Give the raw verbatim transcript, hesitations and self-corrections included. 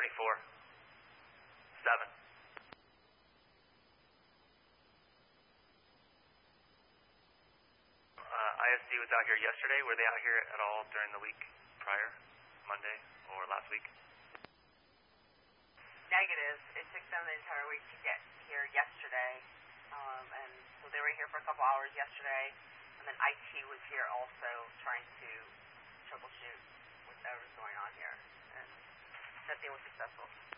seventy-four. Seven. Uh, I S D was out here yesterday. Were they out here at all during the week prior, Monday or last week? Negative. It took them the entire week to get here yesterday, um, and so they were here for a couple hours yesterday, and then I T was here also trying to troubleshoot whatever's going on here, and that thing was successful.